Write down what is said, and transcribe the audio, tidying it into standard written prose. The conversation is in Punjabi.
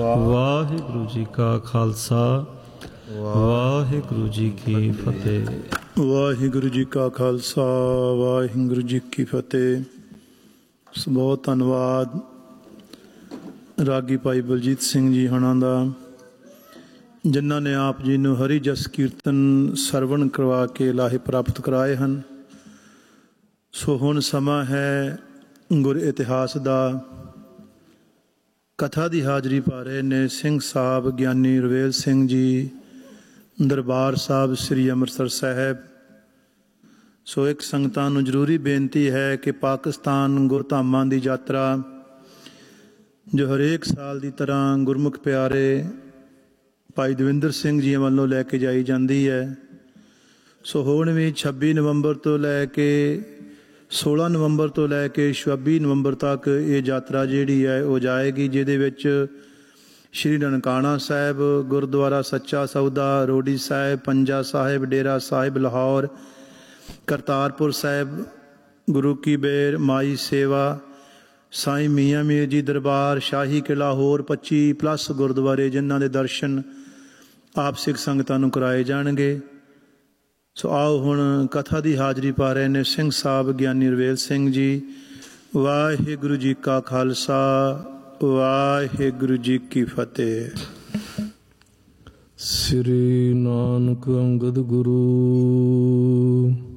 ਵਾਹਿਗੁਰੂ ਜੀ ਕਾ ਖਾਲਸਾ, ਵਾਹਿਗੁਰੂ ਜੀ ਕੀ ਫਤਿਹ। ਵਾਹਿਗੁਰੂ ਜੀ ਕਾ ਖਾਲਸਾ, ਵਾਹਿਗੁਰੂ ਜੀ ਕੀ ਫਤਿਹ। ਬਹੁਤ ਧੰਨਵਾਦ ਰਾਗੀ ਭਾਈ ਬਲਜੀਤ ਸਿੰਘ ਜੀ ਹੁਣਾਂ ਦਾ, ਜਿਨ੍ਹਾਂ ਨੇ ਆਪ ਜੀ ਨੂੰ ਹਰੀ ਜਸ ਕੀਰਤਨ ਸਰਵਣ ਕਰਵਾ ਕੇ ਲਾਹੇ ਪ੍ਰਾਪਤ ਕਰਾਏ ਹਨ। ਸੋ ਹੁਣ ਸਮਾਂ ਹੈ ਗੁਰ ਇਤਿਹਾਸ ਦਾ। ਕਥਾ ਦੀ ਹਾਜ਼ਰੀ ਪਾ ਰਹੇ ਨੇ ਸਿੰਘ ਸਾਹਿਬ ਗਿਆਨੀ ਰਵੇਲ ਸਿੰਘ ਜੀ, ਦਰਬਾਰ ਸਾਹਿਬ ਸ੍ਰੀ ਅੰਮ੍ਰਿਤਸਰ ਸਾਹਿਬ। ਸੋ ਇੱਕ ਸੰਗਤਾਂ ਨੂੰ ਜ਼ਰੂਰੀ ਬੇਨਤੀ ਹੈ ਕਿ ਪਾਕਿਸਤਾਨ ਗੁਰਧਾਮਾਂ ਦੀ ਯਾਤਰਾ ਜੋ ਹਰੇਕ ਸਾਲ ਦੀ ਤਰ੍ਹਾਂ ਗੁਰਮੁਖ ਪਿਆਰੇ ਭਾਈ ਦਵਿੰਦਰ ਸਿੰਘ ਜੀ ਵੱਲੋਂ ਲੈ ਕੇ ਜਾਈ ਜਾਂਦੀ ਹੈ। ਸੋ ਹੁਣ ਵੀ 26 ਨਵੰਬਰ ਤੋਂ ਲੈ ਕੇ 16 ਨਵੰਬਰ ਤੋਂ ਲੈ ਕੇ 26 ਨਵੰਬਰ ਤੱਕ ਇਹ ਯਾਤਰਾ ਜਿਹੜੀ ਹੈ ਉਹ ਜਾਏਗੀ, ਜਿਹਦੇ ਵਿੱਚ ਸ਼੍ਰੀ ਨਨਕਾਣਾ ਸਾਹਿਬ, ਗੁਰਦੁਆਰਾ ਸੱਚਾ ਸੌਦਾ, ਰੋਡੀ ਸਾਹਿਬ, ਪੰਜਾ ਸਾਹਿਬ, ਡੇਰਾ ਸਾਹਿਬ ਲਾਹੌਰ, ਕਰਤਾਰਪੁਰ ਸਾਹਿਬ, ਗੁਰੂ ਕੀ ਬੇਰ, ਮਾਈ ਸੇਵਾ, ਸਾਈਂ ਮੀਆਂ ਮੀਰ ਜੀ ਦਰਬਾਰ, ਸ਼ਾਹੀ ਕਿਲ੍ਹਾ, ਹੋਰ 25+ ਗੁਰਦੁਆਰੇ ਜਿਨ੍ਹਾਂ ਦੇ ਦਰਸ਼ਨ ਆਪ ਸਿੱਖ ਸੰਗਤਾਂ ਨੂੰ ਕਰਾਏ ਜਾਣਗੇ। ਸੋ ਆਓ ਹੁਣ ਕਥਾ ਦੀ ਹਾਜ਼ਰੀ ਪਾ ਰਹੇ ਨੇ ਸਿੰਘ ਸਾਹਿਬ ਗਿਆਨੀ ਰਵੇਲ ਸਿੰਘ ਜੀ। ਵਾਹਿਗੁਰੂ ਜੀ ਕਾ ਖਾਲਸਾ, ਵਾਹਿਗੁਰੂ ਜੀ ਕੀ ਫਤਿਹ। ਸ੍ਰੀ ਨਾਨਕ ਅੰਗਦ ਗੁਰੂ